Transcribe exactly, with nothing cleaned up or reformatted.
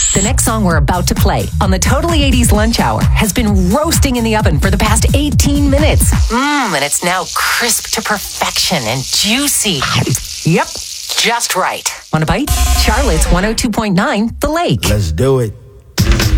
The next song we're about to play on the Totally eighties Lunch Hour has been roasting in the oven for the past eighteen minutes. Mmm, and it's now crisp to perfection and juicy. Yep, just right. Want a bite? Charlotte's one oh two point nine, The Lake. Let's do it.